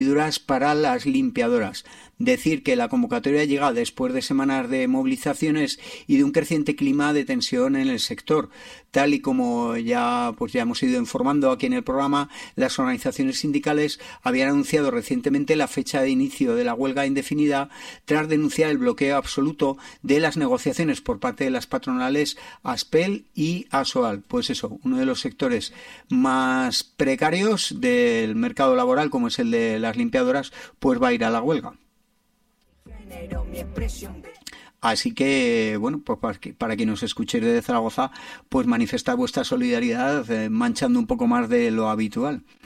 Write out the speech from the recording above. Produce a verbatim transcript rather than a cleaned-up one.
para las limpiadoras. Decir que la convocatoria llega después de semanas de movilizaciones y de un creciente clima de tensión en el sector. Tal y como ya, pues ya hemos ido informando aquí en el programa, las organizaciones sindicales habían anunciado recientemente la fecha de inicio de la huelga indefinida tras denunciar el bloqueo absoluto de las negociaciones por parte de las patronales ASPEL y ASOAL. Pues eso, uno de los sectores más precarios del mercado laboral, como es el de las limpiadoras, pues va a ir a la huelga. Así que, bueno, pues para, que, para quien nos escuchéis desde Zaragoza, pues manifestar vuestra solidaridad eh, manchando un poco más de lo habitual.